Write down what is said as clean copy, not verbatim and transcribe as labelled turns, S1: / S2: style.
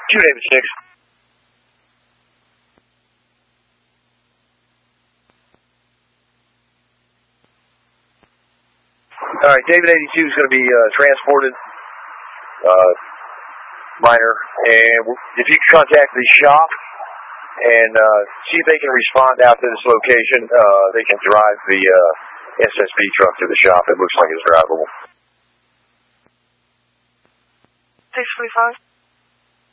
S1: David 6. All right, David 82 is going to be transported, minor, and if you can contact the shop and see if they can respond out to this location, they can drive the SSB truck to the shop. It looks like it's drivable.
S2: 645.